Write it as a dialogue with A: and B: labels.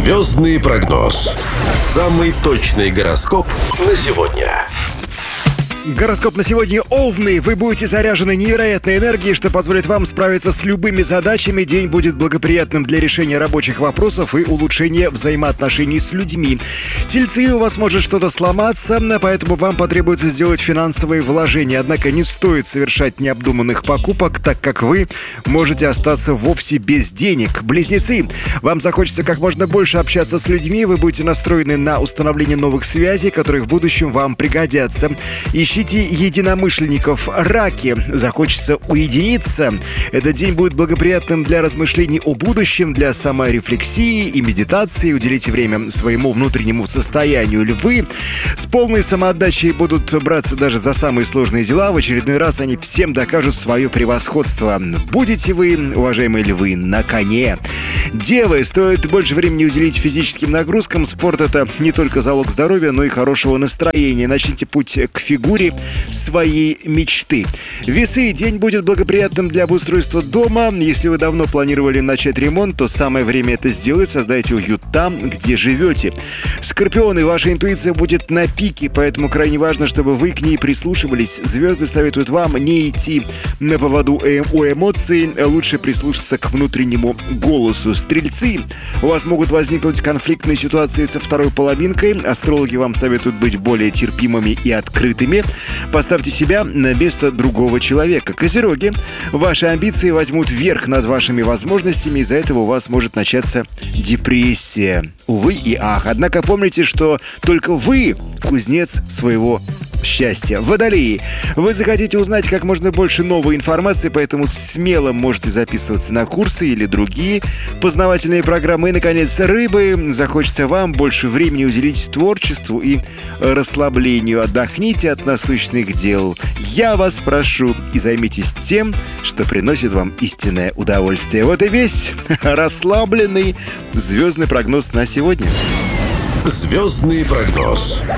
A: Звездный прогноз. Самый точный гороскоп на сегодня.
B: Гороскоп на сегодня: Овны. Вы будете заряжены невероятной энергией, что позволит вам справиться с любыми задачами. День будет благоприятным для решения рабочих вопросов и улучшения взаимоотношений с людьми. Тельцы, у вас может что-то сломаться, поэтому вам потребуется сделать финансовые вложения. Однако не стоит совершать необдуманных покупок, так как вы можете остаться вовсе без денег. Близнецы, вам захочется как можно больше общаться с людьми. Вы будете настроены на установление новых связей, которые в будущем вам пригодятся. Ищите единомышленников. Раки, захочется уединиться. Этот день будет благоприятным для размышлений о будущем, для саморефлексии и медитации. Уделите время своему внутреннему состоянию. Львы, с полной самоотдачей будут браться даже за самые сложные дела. В очередной раз они всем докажут свое превосходство. Будете вы, уважаемые львы, на коне. Девы, стоит больше времени уделить физическим нагрузкам. Спорт — это не только залог здоровья, но и хорошего настроения. Начните путь к фигуре своей мечты. Весы, день будет благоприятным для обустройства дома. Если вы давно планировали начать ремонт, то самое время это сделать. Создайте уют там, где живете. Скорпионы, ваша интуиция будет на пике, поэтому крайне важно, чтобы вы к ней прислушивались. Звезды советуют вам не идти на поводу у эмоций, лучше прислушаться к внутреннему голосу. Стрельцы, у вас могут возникнуть конфликтные ситуации со второй половинкой. Астрологи вам советуют быть более терпимыми и открытыми. Поставьте себя на место другого человека. Козероги, ваши амбиции возьмут верх над вашими возможностями, из-за этого у вас может начаться депрессия. Увы и ах. Однако помните, что только вы кузнец своего счастья. Водолеи, вы захотите узнать как можно больше новой информации, поэтому смело можете записываться на курсы или другие познавательные программы. И, наконец, рыбы, захочется вам больше времени уделить творчеству и расслаблению. Отдохните от насущных дел. Я вас прошу, и займитесь тем, что приносит вам истинное удовольствие. Вот и весь расслабленный звездный прогноз на сегодня.
A: Звездный прогноз.